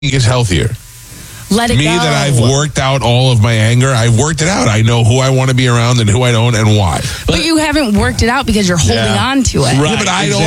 is healthier? Let it Me go. that I've worked out all of my anger. I've worked it out. I know who I want to be around and who I don't and why. But you haven't worked it out because you're holding on to it. Yeah, but I don't.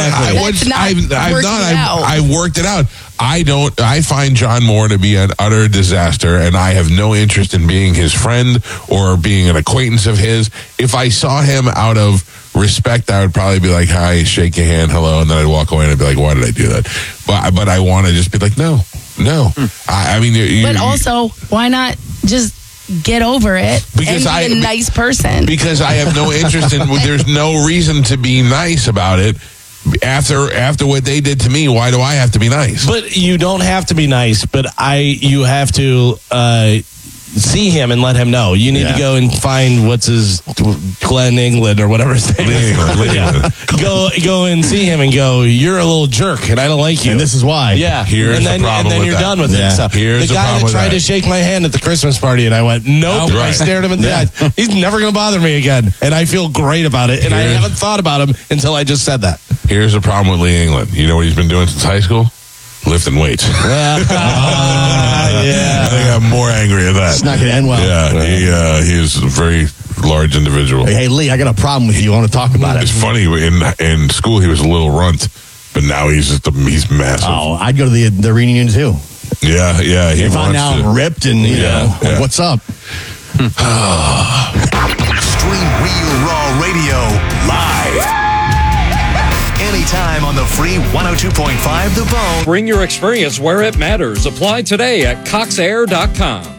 I've worked it out. I find John Moore to be an utter disaster, and I have no interest in being his friend or being an acquaintance of his. If I saw him out of respect, I would probably be like, hi, shake your hand, hello, and then I'd walk away and I'd be like, why did I do that? But I want to just be like, no. I mean, but also, why not just get over it and be a nice person? Because I have no interest in. There's no reason to be nice about it. After what they did to me, why do I have to be nice? But you don't have to be nice. But you have to see him and let him know. You need to go and find Glenn England or whatever his name is. Go and see him and go, you're a little jerk and I don't like you. And this is why. Yeah. Here's the problem. And then with you're that. done with it. So Here's the guy that tried to shake my hand at the Christmas party and I went, nope. Right. I stared him in the eye. He's never going to bother me again. And I feel great about it. And I haven't thought about him until I just said that. Here's the problem with Lee England. You know what he's been doing since high school? Lifting weights. Yeah. I think I'm more angry at that. It's not going to end well. Yeah, he is a very large individual. Hey, Lee, I got a problem with you. I want to talk about it. It's funny, in school he was a little runt, but now he's massive. Oh, I'd go to the reunion too. Yeah. He if I'm now ripped and, like, what's up? Stream Real Raw Radio live. Anytime on the free 102.5 The Bone. Bring your experience where it matters. Apply today at coxair.com.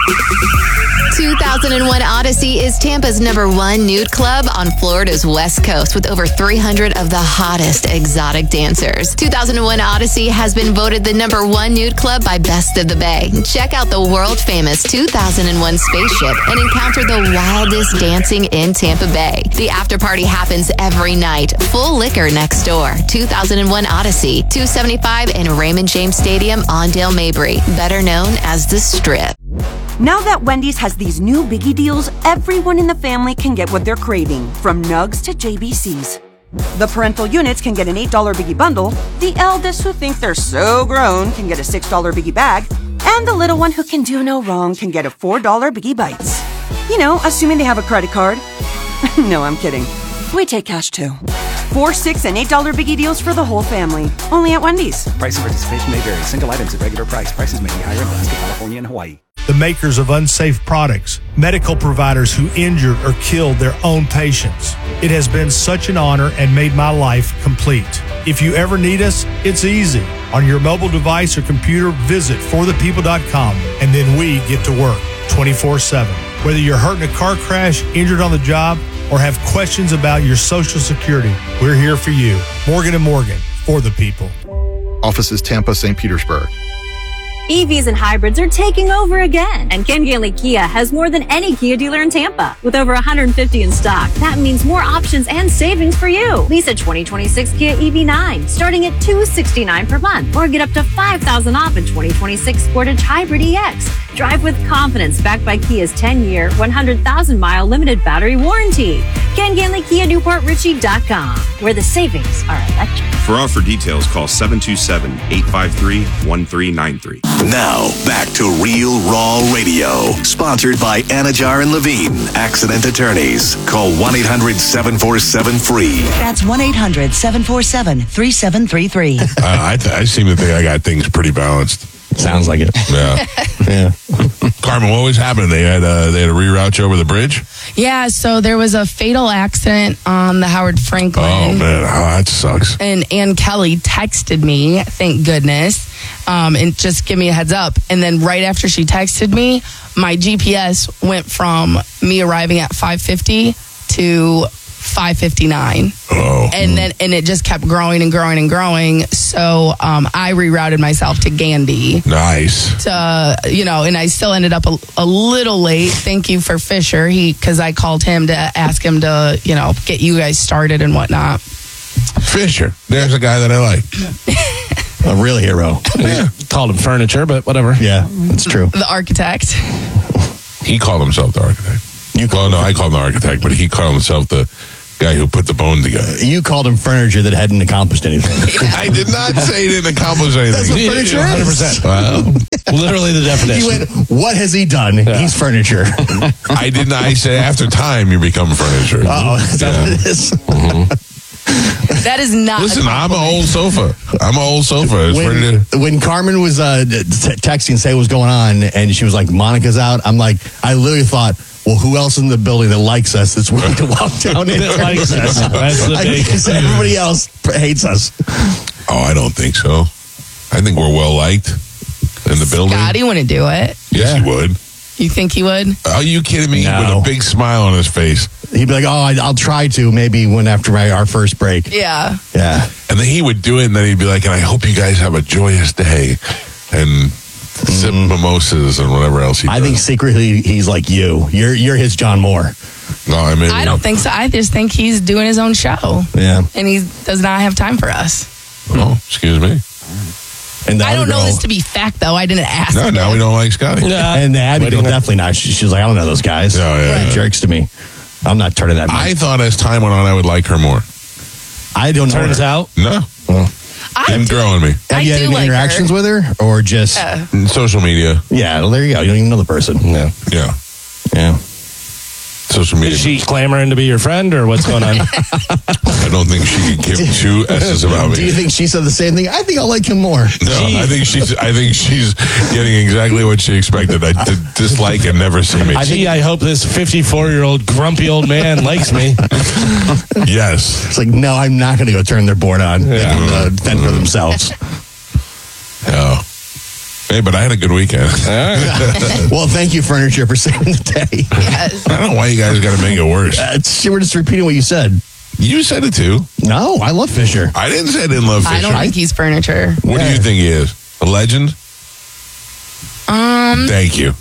2001 Odyssey is Tampa's #1 nude club on Florida's West Coast with over 300 of the hottest exotic dancers. 2001 Odyssey has been voted the #1 nude club by Best of the Bay. Check out the world-famous 2001 spaceship and encounter the wildest dancing in Tampa Bay. The after party happens every night. Full liquor next door. 2001 Odyssey, 275 in Raymond James Stadium on Dale Mabry, better known as The Strip. Now that Wendy's has these new biggie deals, everyone in the family can get what they're craving, from nugs to JBCs. The parental units can get an $8 biggie bundle, the eldest who think they're so grown can get a $6 biggie bag, and the little one who can do no wrong can get a $4 biggie bites. You know, assuming they have a credit card. No, I'm kidding. We take cash too. 4, 6, and $8 biggie deals for the whole family. Only at Wendy's. Price and participation may vary. Single items at regular price. Prices may be higher in Alaska, California, and Hawaii. The makers of unsafe products, medical providers who injured or killed their own patients. It has been such an honor and made my life complete. If you ever need us, it's easy. On your mobile device or computer, visit forthepeople.com, and then we get to work 24/7. Whether you're hurt in a car crash, injured on the job, or have questions about your Social Security, we're here for you. Morgan & Morgan, for the people. Offices Tampa, St. Petersburg. EVs and hybrids are taking over again. And Ken Ganley Kia has more than any Kia dealer in Tampa. With over 150 in stock, that means more options and savings for you. Lease a 2026 Kia EV9 starting at $269 per month. Or get up to $5,000 off a 2026 Sportage Hybrid EX. Drive with confidence backed by Kia's 10-year, 100,000-mile limited battery warranty. Ken Ganley Kia NewportRichie.com, where the savings are electric. For offer details, call 727-853-1393. Now, back to Real Raw Radio. Sponsored by Anajar and Levine, Accident Attorneys. Call 1-800-747-FREE. That's 1-800-747-3733. I seem to think I got things pretty balanced. Sounds like it. Yeah. Yeah. Carmen, what was happening? They had to reroute you over the bridge? Yeah, so there was a fatal accident on the Howard Franklin. Oh, man. That sucks. And Ann Kelly texted me, thank goodness, and just give me a heads up. And then right after she texted me, my GPS went from me arriving at 5:50 to 5:59. Oh. And it just kept growing and growing and growing. So I rerouted myself to Gandy. Nice. And I still ended up a little late. Thank you for Fisher. Because I called him to ask him to, get you guys started and whatnot. Fisher. There's a guy that I like. A real hero. Yeah. Called him furniture, but whatever. Yeah, it's true. The architect. He called himself the architect. I called him the architect, but he called himself the guy who put the bone together. You called him furniture that hadn't accomplished anything. I did not say he didn't accomplish anything. That's what furniture is. 100%. Wow. Literally the definition. He went, what has he done? He's furniture. I did not. I say after time you become furniture. Oh, is that what it is? That is not. Listen, I'm an old sofa. It's ready to. When Carmen was texting, say what's going on, and she was like, Monica's out, I'm like, I literally thought, well, who else in the building that likes us that's willing to walk down in? That likes us. That's the big. Everybody else hates us. Oh, I don't think so. I think we're well liked in the building. Scotty wouldn't do it. Yes, he would. You think he would? Are you kidding me? No. With a big smile on his face. He'd be like, I'll try to maybe when after our first break. Yeah. Yeah. And then he would do it, and then he'd be like, and I hope you guys have a joyous day. And sip mimosas and whatever else he does. I think secretly he's like you. You're his John Moore. No, I mean, I don't think so. I just think he's doing his own show. Yeah. And he does not have time for us. Oh, excuse me. And I don't know this to be fact, though. I didn't ask. No, now we don't like Scotty. Yeah. And the Abigail definitely not. She's like, I don't know those guys. Oh, yeah, They're yeah. jerks to me. I'm not turning that. I thought as time went on, I would like her more. I don't know. Turns out. No. Didn't grow on me. Have you had any interactions with her or just social media? Yeah, well, there you go. You don't even know the person. Yeah. Yeah. Yeah. Social media. Is she clamoring to be your friend, or what's going on? I don't think she could give two S's about me. Do you think she said the same thing? I think I'll like him more. No, I think she's getting exactly what she expected. I dislike and never see me. I hope this 54-year-old grumpy old man likes me. Yes. It's like, no, I'm not going to go turn their board on and fend for themselves. Oh. Hey, but I had a good weekend. Well, thank you, Furniture, for saving the day. Yes. I don't know why you guys got to make it worse. We're just repeating what you said. You said it too. No, I love Fisher. I didn't say I didn't love Fisher. I don't think he's furniture. What do you think he is? A legend? Thank you.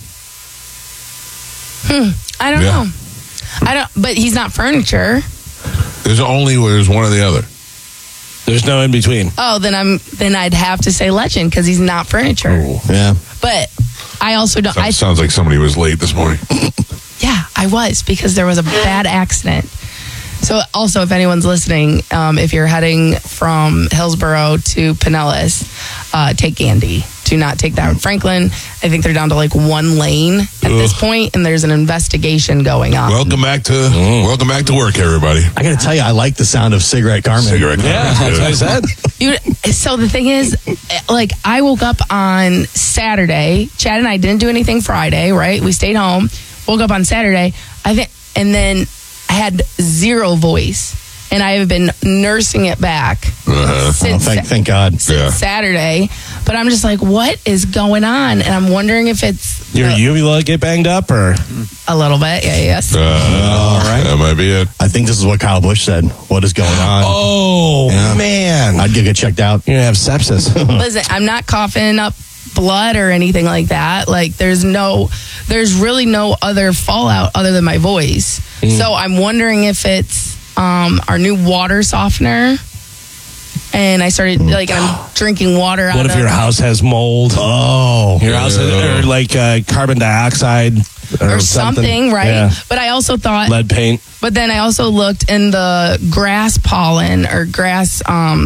I don't know. But he's not furniture. There's one or the other. There's no in between. Oh, then I'd have to say legend because he's not furniture. Oh. Yeah. But I also don't. Sounds like somebody was late this morning. Yeah, I was because there was a bad accident. So also, if anyone's listening, if you're heading from Hillsborough to Pinellas, take Gandy. Do not take that. Franklin, I think they're down to like one lane at this point, and there's an investigation going on. Welcome back to work, everybody. I got to tell you, I like the sound of Cigarette Carmen. Cigarette Carmen. Yeah, that's what I said. So the thing is, like, I woke up on Saturday. Chad and I didn't do anything Friday, right? We stayed home. Woke up on Saturday. And then I had zero voice, and I have been nursing it back since thank God. Since Saturday. But I'm just like, what is going on? And I'm wondering if it's Your uvula get banged up, or a little bit. Yeah, yes. All right. That might be it. I think this is what Kyle Busch said. What is going on? oh man, I'd get checked out. you're gonna have sepsis. Listen, I'm not coughing up blood or anything like that. Like, there's really no other fallout other than my voice. So I'm wondering if it's our new water softener. And I started, I'm drinking water out What if your house has mold? Oh, Your house has, or like carbon dioxide or something, right? Yeah. But I also thought Lead paint. But then I also looked in the grass pollen or grass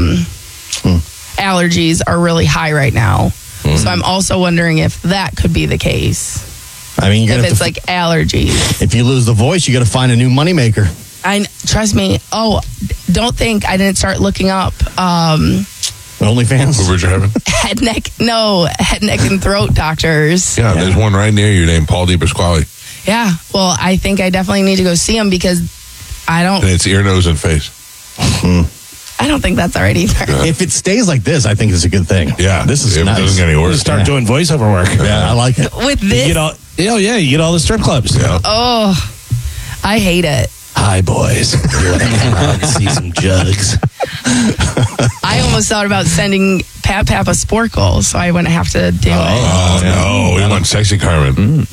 allergies are really high right now. So I'm also wondering if that could be the case. I mean, if it's like allergies. If you lose the voice, you got to find a new moneymaker. Trust me. Oh, don't think I didn't start looking up OnlyFans. Hoover's heaven. head, neck, and throat doctors. Yeah, there's one right near you named Paul DiPasquale. Yeah. Well, I think I definitely need to go see him because And it's ear, nose, and face. I don't think that's all right either. If it stays like this, I think it's a good thing. Yeah, this is it nice. doesn't get any worse. You start doing voiceover work. Yeah, I like it. With this, You get all the strip clubs. Yeah. oh, I hate it. Hi, boys. You want to come out and see some jugs? I almost thought about sending Pap a sporkle, so I wouldn't have to do it. Oh, no. We want sexy Carmen.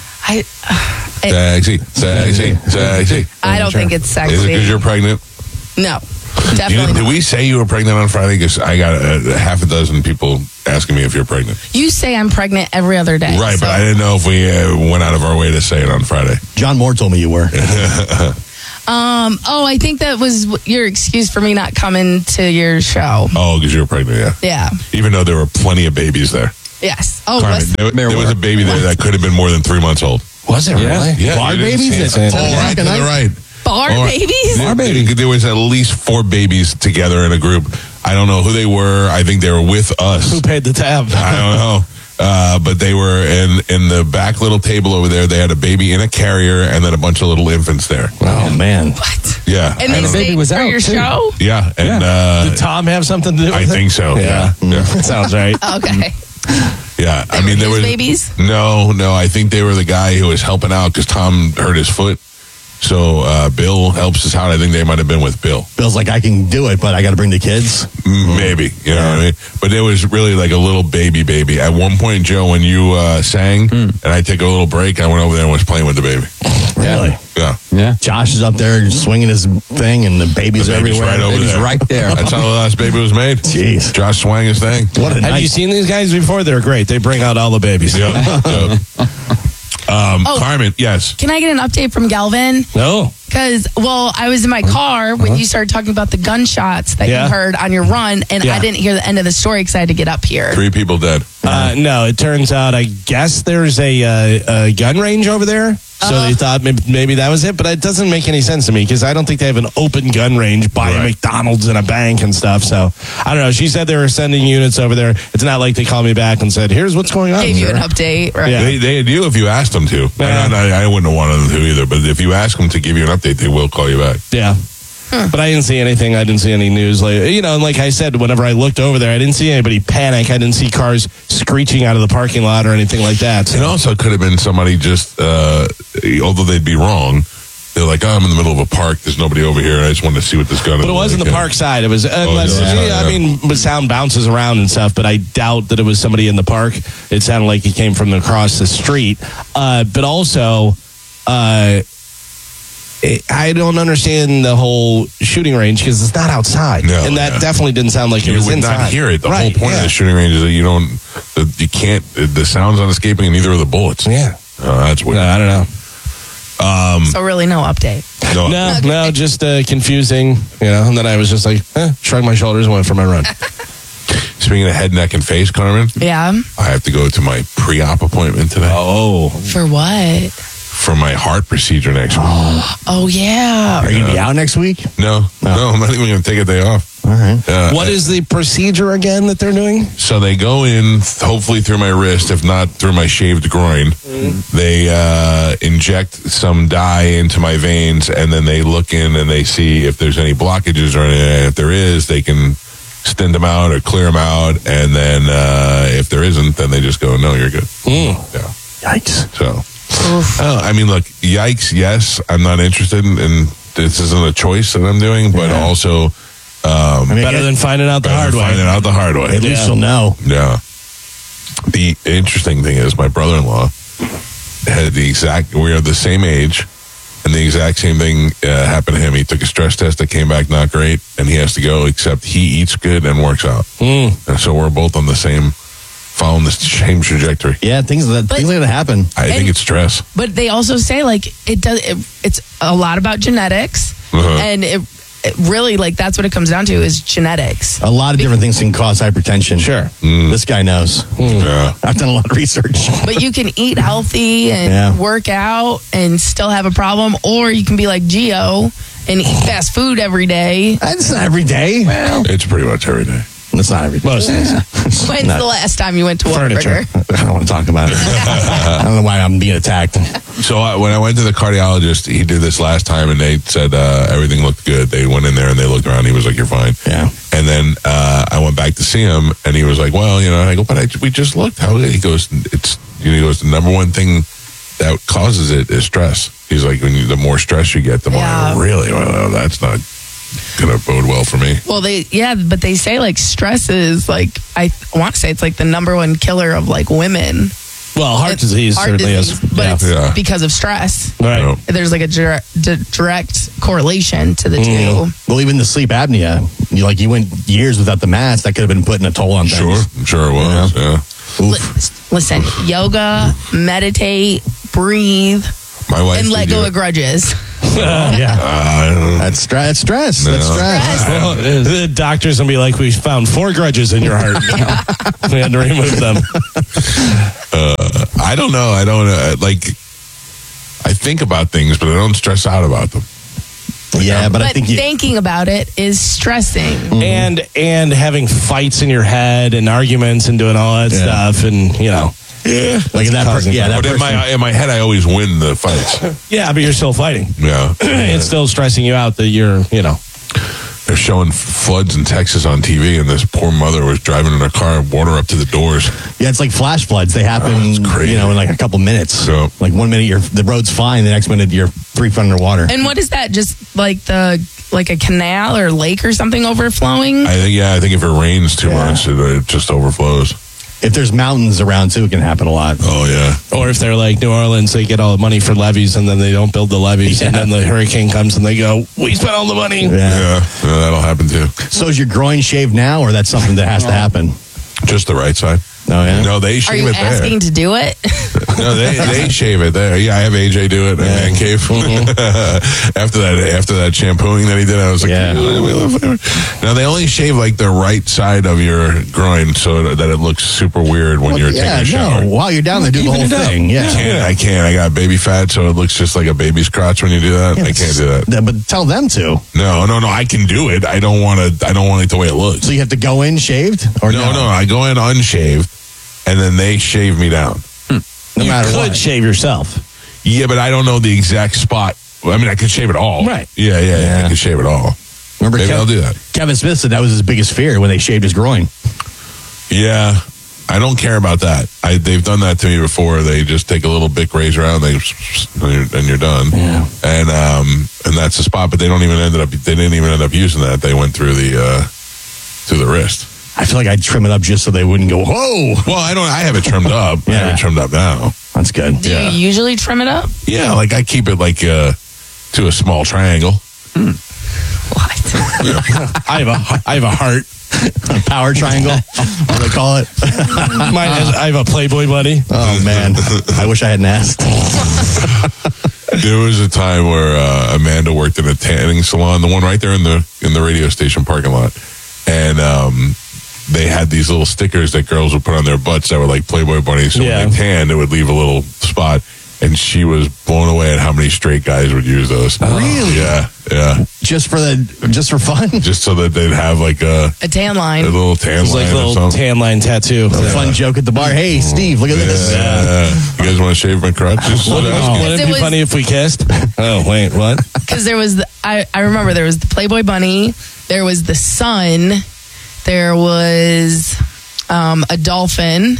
Sexy. I don't think it's sexy. Is it because you're pregnant? No, definitely Did not. we say you were pregnant on Friday? Because I got a half a dozen people asking me if you're pregnant. You say I'm pregnant every other day. Right, so but I didn't know if we went out of our way to say it on Friday. John Moore told me you were. I think that was your excuse for me not coming to your show. Oh, because you were pregnant, yeah. Yeah. Even though there were plenty of babies there. Yes. Oh, Carmen, there was a baby there that could have been more than 3 months old. Was it really? Yeah. Bar you didn't babies? see it. Right to the right. Bar babies? Bar babies. There was at least 4 babies together in a group. I don't know who they were. I think they were with us. Who paid the tab? I don't know. But they were in the back little table over there. They had a baby in a carrier and then a bunch of little infants there. Oh, man. What? Yeah. And they stayed for your show? Yeah. And did Tom have something to do with it? I think so. Yeah. Sounds right. Okay. Yeah. I mean, there was babies? No. I think they were the guy who was helping out because Tom hurt his foot. So Bill helps us out. I think they might have been with Bill. Bill's like, I can do it, but I got to bring the kids. Maybe, you know what I mean? But it was really like a little baby. At one point, Joe, when you sang and I took a little break, I went over there and was playing with the baby. Really? Yeah. Josh is up there swinging his thing, and the baby's everywhere. Right over there. right there. That's how the last baby was made. Jeez. Josh swang his thing. What a Have you seen these guys before? They're great. They bring out all the babies. Yeah. Carmen, yes. Can I get an update from Galvin? No. Because, I was in my car when you started talking about the gunshots that you heard on your run, and I didn't hear the end of the story because I had to get up here. 3 people dead. No, it turns out, I guess there's a gun range over there. So they thought maybe that was it, but it doesn't make any sense to me because I don't think they have an open gun range by a McDonald's and a bank and stuff. So I don't know. She said they were sending units over there. It's not like they called me back and said, "Here's what's going on." Gave you an update, right? Yeah. They do if you asked them to. Yeah. I wouldn't have wanted them to either, but if you ask them to give you an update, they will call you back. Yeah. But I didn't see anything. I didn't see any news. And like I said, whenever I looked over there, I didn't see anybody panic. I didn't see cars screeching out of the parking lot or anything like that. So. It also could have been somebody just, although they'd be wrong, they're like, I'm in the middle of a park. There's nobody over here. I just wanted to see what this gun is. But it was in the park side. It was, the sound bounces around and stuff, but I doubt that it was somebody in the park. It sounded like it came from across the street. But also, I don't understand the whole shooting range because it's not outside, and that definitely didn't sound like it was inside. You would not hear it. The whole point of the shooting range is that you can't. The sound's not escaping, and neither are the bullets. Yeah, that's weird. I don't know. So really, no update. No, just confusing. And then I was just like, shrugged my shoulders and went for my run. Speaking of head, neck, and face, Carmen. Yeah. I have to go to my pre-op appointment today. Oh, for what? For my heart procedure next week. Oh, yeah. Are you going to be out next week? No, I'm not even going to take a day off. All right. What is the procedure again that they're doing? So they go in, hopefully through my wrist, if not through my shaved groin. They inject some dye into my veins, and then they look in and they see if there's any blockages or anything. And if there is, they can stent them out or clear them out. And then if there isn't, then they just go, no, you're good. Yeah. Yikes. So... I mean, look, yikes, yes, I'm not interested in this isn't a choice that I'm doing, but also better than finding out the hard way. Finding out the hard way. At least you'll know. Yeah. The interesting thing is my brother-in-law had we are the same age, and the exact same thing happened to him. He took a stress test that came back not great, and he has to go, except he eats good and works out. And so we're both on following the same trajectory. Yeah, things like that happen. I think it's stress. But they also say it's a lot about genetics, and it really that's what it comes down to is genetics. A lot of different things can cause hypertension. Sure, this guy knows. Yeah. I've done a lot of research. But you can eat healthy and work out and still have a problem, or you can be like Gio and eat fast food every day. That's not every day. Well, it's pretty much every day. It's not every day. Most days. When's the last time you went to Furniture. Whataburger? I don't want to talk about it. I don't know why I'm being attacked. So when I went to the cardiologist, he did this last time, and they said everything looked good. They went in there and they looked around. He was like, "You're fine." Yeah. And then I went back to see him, and he was like, "Well, I go, but we just looked." He goes, he goes, the number one thing that causes it is stress. He's like, the more stress you get, the more really. Well, that's not gonna bode well for me. Well, but they say stress is I want to say it's the number one killer of women. Well, heart disease certainly is, but it's because of stress. Right. There's a direct correlation to the two. Well, even the sleep apnea, you went years without the mask. That could have been putting a toll on things. Sure, I'm sure it was. Yeah. Listen, yoga, meditate, breathe, my wife and let go of grudges. That's stress. That's stress. Well, the doctor's going to be like, we found 4 grudges in your heart. We had to remove them. I don't know. I think about things, but I don't stress out about them. Yeah, but I think thinking about it is stressing. And having fights in your head and arguments and doing all that stuff, and Yeah, like that person. Yeah, that but in my head, I always win the fights. Yeah, but you're still fighting. Yeah, it's still stressing you out that you're, They're showing floods in Texas on TV, and this poor mother was driving in her car, water up to the doors. Yeah, it's like flash floods. They happen, in like a couple minutes. So, like 1 minute the road's fine, the next minute you're 3 feet underwater. And what is that? Just like a canal or lake or something overflowing? I think if it rains too much, it just overflows. If there's mountains around too, it can happen a lot. Oh yeah. Or if they're like New Orleans, they get all the money for levees, and then they don't build the levees, and then the hurricane comes, and they go, "We spent all the money." Yeah, that'll happen too. So is your groin shaved now, or that's something that has to happen? Just the right side. Oh yeah. No, they shave it there. Are you asking to do it? No, they shave it there. Yeah, I have AJ do it in Man Cave. after that shampooing that he did, I was like, Now they only shave like the right side of your groin so that it looks super weird when you're taking a shower. No, while you're down there, do the whole thing. Yeah, I can't. I got baby fat, so it looks just like a baby's crotch when you do that. I can't do that. But tell them to. No. I can do it. I don't want it the way it looks. So you have to go in shaved, or no? I go in unshaved, and then they shave me down. No matter what. You could shave yourself. Yeah, but I don't know the exact spot. I mean, I could shave it all. Right. Yeah. I could shave it all. Remember, Maybe I'll do that. Kevin Smith said that was his biggest fear when they shaved his groin. Yeah. I don't care about that. They've done that to me before. They just take a little Bic razor out and you're done. Yeah. And that's the spot. But they didn't even end up using that. They went through the wrist. I feel like I'd trim it up just so they wouldn't go, whoa. Well, I have it trimmed up. I have it trimmed up now. That's good. Do you usually trim it up? Yeah, like I keep it like to a small triangle. What? I have a heart. A power triangle. What do they call it? I have a Playboy buddy. Oh man, I wish I hadn't asked. There was a time where Amanda worked in a tanning salon, the one right there in the radio station parking lot, and they had these little stickers that girls would put on their butts that were like Playboy bunnies. So when they tanned, it would leave a little spot. And she was blown away at how many straight guys would use those. Really? Yeah. Just for fun? Just so that they'd have like a tan line. A little tan line. Like a little tan line tattoo. A fun joke at the bar. Hey, Steve, look at this. You guys want to shave my crotches? Wouldn't it be funny if we kissed? Oh, wait, what? Because there was, I remember there was the Playboy bunny, there was the sun, there was a dolphin,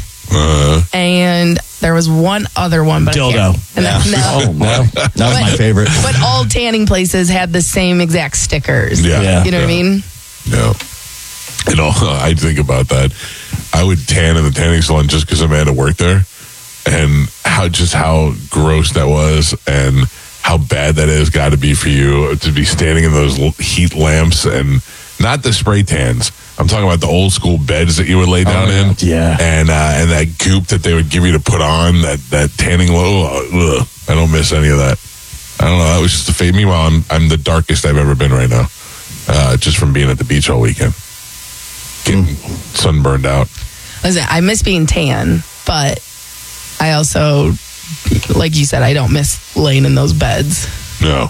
and there was one other one. But dildo. That was my favorite. But all tanning places had the same exact stickers. Yeah. You know what I mean? No. You know, I think about that. I would tan in the tanning salon just because Amanda worked there, and how gross that was, and how bad that is got to be for you to be standing in those heat lamps, and not the spray tans. I'm talking about the old school beds that you would lay down in. Yeah. And that goop that they would give you to put on, that tanning low. I don't miss any of that. I don't know. That was just a fade. Meanwhile, I'm the darkest I've ever been right now. Just from being at the beach all weekend. Getting sunburned out. Listen, I miss being tan, but I also, like you said, I don't miss laying in those beds. No.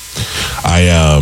I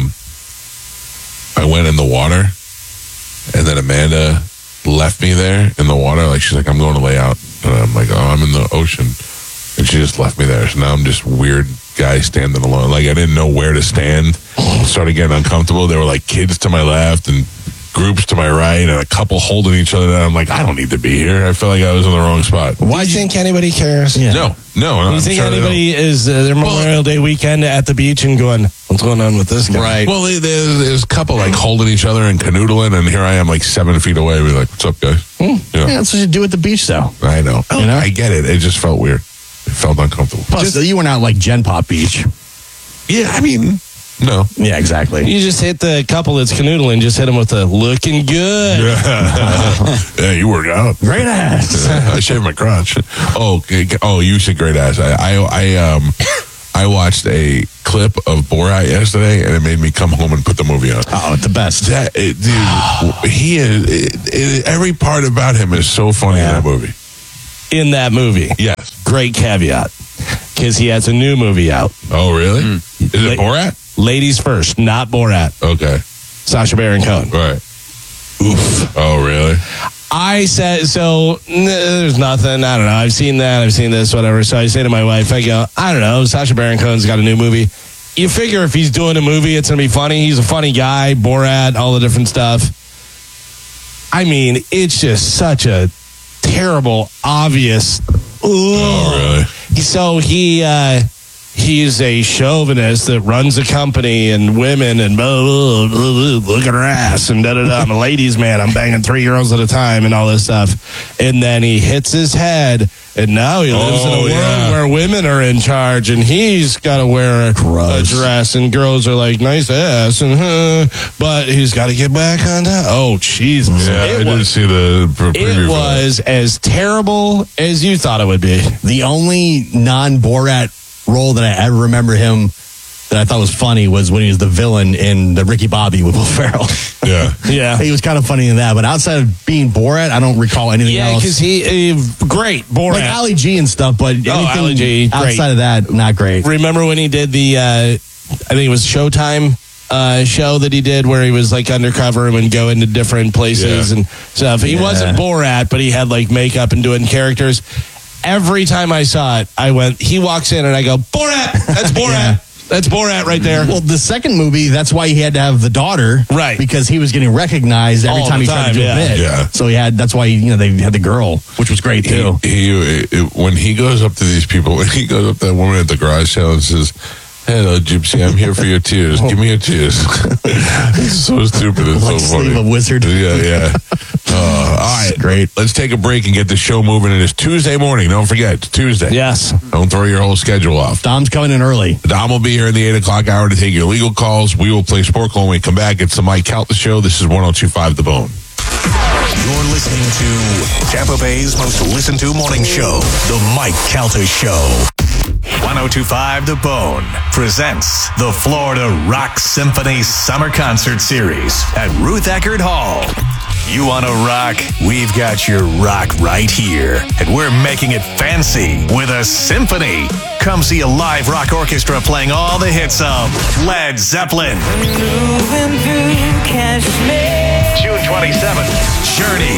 went in the water, and then Amanda left me there in the water. Like, she's like, I'm going to lay out. And I'm like, oh, I'm in the ocean. And she just left me there. So now I'm just weird guy standing alone. Like, I didn't know where to stand. Started getting uncomfortable. There were like kids to my left and groups to my right and a couple holding each other down. I'm like, I don't need to be here. I felt like I was in the wrong spot. Why do you think anybody cares? Yeah. No. Do you think anybody is their Memorial Day weekend at the beach and going, what's going on with this guy? Right. Well, there's a couple like holding each other and canoodling, and here I am like 7 feet away. We're like, what's up, guys? Yeah, that's what you do at the beach, though. I know. You know? I get it. It just felt weird. It felt uncomfortable. Plus, you went out like Gen Pop Beach. Yeah, I mean, no. Yeah, exactly. You just hit the couple that's canoodling, just hit them with a looking good. Yeah, you work out. Great ass. I shaved my crotch. Oh, you said great ass. I watched a clip of Borat yesterday, and it made me come home and put the movie on. Oh, the best. He is. Every part about him is so funny in that movie. In that movie. Yes. Great caveat. Because he has a new movie out. Oh, really? Is it Borat? Ladies First, not Borat. Okay. Sacha Baron Cohen. Right. Oof. Oh, really? I said, there's nothing. I don't know. I've seen that. I've seen this, whatever. So I say to my wife, I go, I don't know. Sacha Baron Cohen's got a new movie. You figure if he's doing a movie, it's going to be funny. He's a funny guy. Borat, all the different stuff. I mean, it's just such a terrible, obvious. Oh, really? So he's a chauvinist that runs a company and women and look at her ass and da-da-da. I'm a ladies' man. I'm banging 3 girls at a time and all this stuff. And then he hits his head, and now he lives in a world where women are in charge, and he's got to wear a dress, and girls are like, nice ass, and but he's got to get back on that. Oh, Jesus. Yeah, I didn't see the preview. It was as terrible as you thought it would be. The only non-Borat role that I ever remember him that I thought was funny was when he was the villain in the Ricky Bobby with Will Ferrell. Yeah. He was kind of funny in that, but outside of being Borat, I don't recall anything else. Yeah, because he great Borat. Like Ali G and stuff, but anything Ali G, outside of that, not great. Remember when he did the, I think it was Showtime show that he did where he was like undercover and would go into different places and stuff. He wasn't Borat, but he had like makeup and doing characters. Every time I saw it, I went, he walks in and I go, Borat! That's Borat! That's Borat right there. Well, the second movie, that's why he had to have the daughter. Right. Because he was getting recognized every time he tried to do a bit. Yeah. So that's why, they had the girl, which was great too. When he goes up to these people, when he goes up to that woman at the garage sale and says, hello, Gypsy, I'm here for your tears. Give me your tears. It's so stupid. It's like so funny. Slave of Wizard. Yeah. All right. Great. Let's take a break and get the show moving. It is Tuesday morning. Don't forget, it's Tuesday. Yes. Don't throw your whole schedule off. Dom's coming in early. Dom will be here in the 8 o'clock hour to take your legal calls. We will play Sporkle when we come back. It's the Mike Calta Show. This is 102.5 The Bone. You're listening to Tampa Bay's most listened to morning show, The Mike Calta Show. 102.5 The Bone presents the Florida Rock Symphony Summer Concert Series at Ruth Eckerd Hall. You want to rock? We've got your rock right here. And we're making it fancy with a symphony. Come see a live rock orchestra playing all the hits of Led Zeppelin. June 27th, Journey.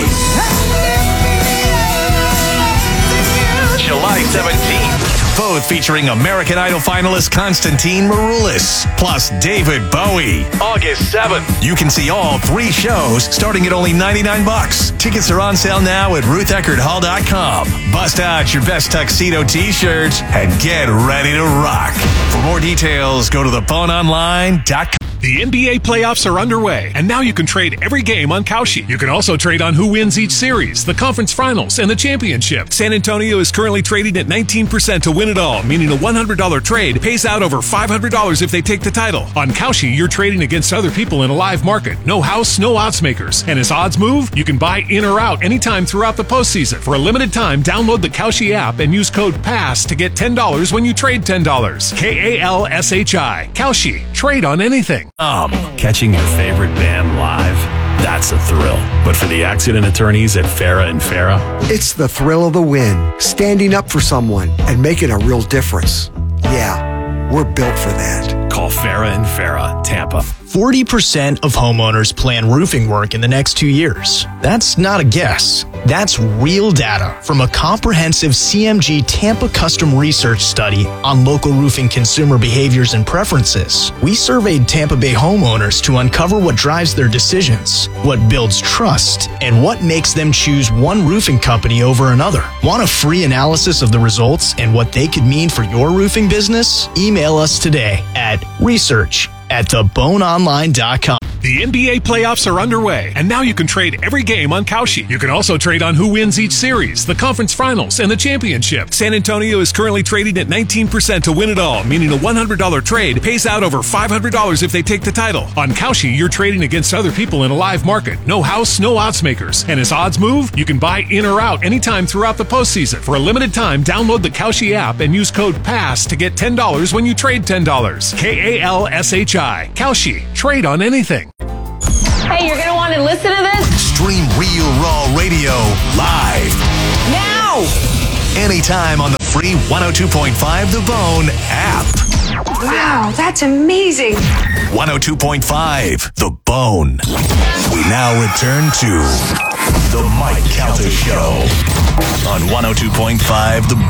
July 17th. Both featuring American Idol finalist Konstantin Maroulis, plus David Bowie. August 7th. You can see all 3 shows starting at only $99. Tickets are on sale now at RuthEckerdHall.com. Bust out your best tuxedo t-shirts and get ready to rock. For more details, go to theboneonline.com. The NBA playoffs are underway, and now you can trade every game on Kalshi. You can also trade on who wins each series, the conference finals, and the championship. San Antonio is currently trading at 19% to win it all, meaning a $100 trade pays out over $500 if they take the title. On Kalshi, you're trading against other people in a live market. No house, no odds makers. And as odds move, you can buy in or out anytime throughout the postseason. For a limited time, download the Kalshi app and use code PASS to get $10 when you trade $10. KALSHI. Kalshi. Trade on anything. Catching your favorite band live, that's a thrill. But for the accident attorneys at Farah and Farah, it's the thrill of the win, standing up for someone and making a real difference. Yeah, we're built for that. Call Farah and Farah, Tampa. 40% of homeowners plan roofing work in the next 2 years. That's not a guess. That's real data from a comprehensive CMG Tampa custom research study on local roofing consumer behaviors and preferences. We surveyed Tampa Bay homeowners to uncover what drives their decisions, what builds trust, and what makes them choose one roofing company over another. Want a free analysis of the results and what they could mean for your roofing business? Email us today at research@theboneonline.com. The NBA playoffs are underway, and now you can trade every game on Kalshi. You can also trade on who wins each series, the conference finals, and the championship. San Antonio is currently trading at 19% to win it all, meaning a $100 trade pays out over $500 if they take the title. On Kalshi, you're trading against other people in a live market. No house, no odds makers. And as odds move, you can buy in or out anytime throughout the postseason. For a limited time, download the Kalshi app and use code PASS to get $10 when you trade $10. KALSHI. Kalshi. Trade on anything. Hey, you're going to want to listen to this? Stream Real Raw Radio live. Now! Anytime on the free 102.5 The Bone app. Wow, that's amazing. 102.5 The Bone. We now return to The Mike Calta Show on 102.5 The